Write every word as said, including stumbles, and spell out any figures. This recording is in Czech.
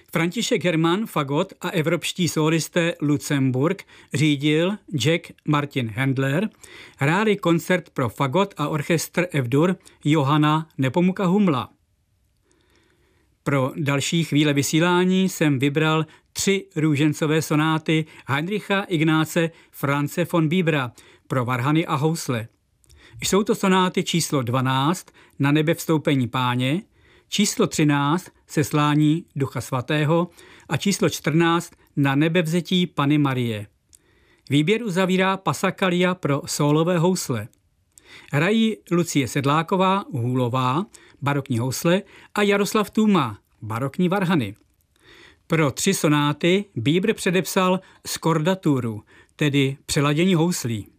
František Hermann fagot a evropští sólisté Lucemburk řídil Jack Martin Handler, hráli koncert pro fagot a orchestr F-dur Johanna Nepomuka Humla. Pro další chvíle vysílání jsem vybral tři růžencové sonáty Heinricha Ignáce Franze von Bibera pro varhany a housle. Jsou to sonáty číslo dvanáct Na nebe vstoupení Páně, číslo třináct Seslání Ducha Svatého a číslo čtrnáct Na nebevzetí Panny Marie. Výběr uzavírá Passacaglia pro sólové housle. Hrají Lucie Sedláková, hůlová, barokní housle a Jaroslav Tůma, barokní varhany. Pro tři sonáty Bieber předepsal skordaturu, tedy přeladění houslí.